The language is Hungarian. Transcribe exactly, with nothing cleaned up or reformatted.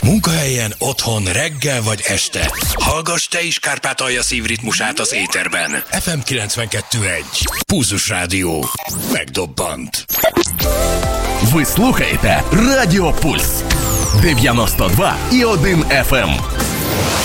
Munkahelyen, otthon, reggel vagy este. Hallgass te is Kárpátalja szívritmusát az éterben. ef em kilencvenkettő egy. Pulzus Rádió. Megdobbant. Ви слухаєте Радіо Пульс дев'яносто два і один еф ем.